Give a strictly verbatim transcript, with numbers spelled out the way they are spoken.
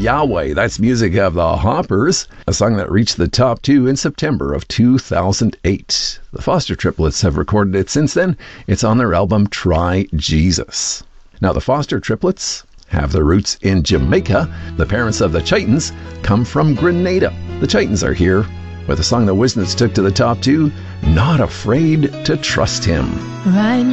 Yahweh. That's music of the Hoppers, a song that reached the top two in September of two thousand eight. The Foster triplets have recorded it since then. It's on their album Try Jesus. Now, the Foster triplets have their roots in Jamaica. The parents of the Chitons come from Grenada. The Chitons are here with a song the Wisnets took to the top two, Not Afraid to Trust Him. Right